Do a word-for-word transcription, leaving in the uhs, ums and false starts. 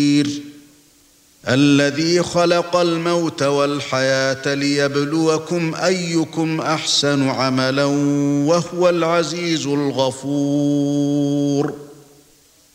الذي خلق الموت والحياة ليبلوكم أيكم أحسن عملا وهو العزيز الغفور